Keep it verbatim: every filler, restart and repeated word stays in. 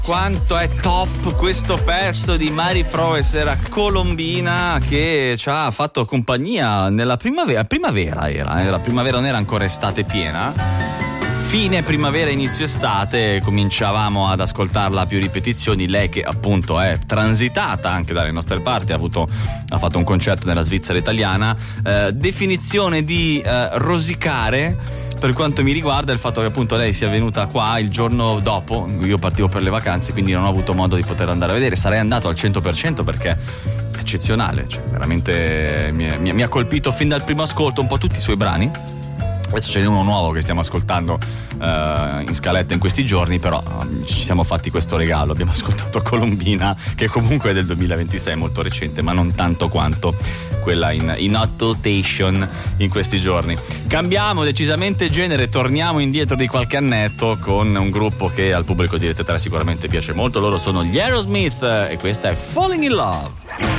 Quanto è top questo pezzo di Mari Froes, era Colombina, che ci ha fatto compagnia nella primavera. Primavera era, eh? La primavera non era ancora estate piena. Fine primavera, inizio estate, cominciavamo ad ascoltarla a più ripetizioni. Lei che appunto è transitata anche dalle nostre parti, ha avuto ha fatto un concerto nella Svizzera italiana. Eh, definizione di eh, rosicare. Per quanto mi riguarda, il fatto che appunto lei sia venuta qua il giorno dopo, io partivo per le vacanze, quindi non ho avuto modo di poter andare a vedere. Sarei andato al cento per cento perché è eccezionale, cioè veramente mi, mi, mi ha colpito fin dal primo ascolto un po' tutti i suoi brani. Adesso ce n'è uno nuovo che stiamo ascoltando uh, in scaletta in questi giorni, però um, ci siamo fatti questo regalo. Abbiamo ascoltato Colombina, che comunque è del duemilaventisei, molto recente, ma non tanto quanto quella in, in hot rotation in questi giorni. Cambiamo decisamente genere, torniamo indietro di qualche annetto con un gruppo che al pubblico di Rete tre sicuramente piace molto. Loro sono gli Aerosmith e questa è Falling in Love.